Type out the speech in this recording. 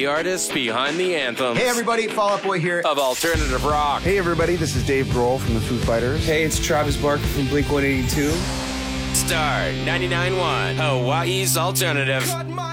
the artists behind the anthems. Hey everybody, Fall Out Boy here. Of alternative rock. Hey everybody, this is Dave Grohl from the Foo Fighters. Hey, it's Travis Barker from Blink-182. Star 99.1, Hawaii's alternative.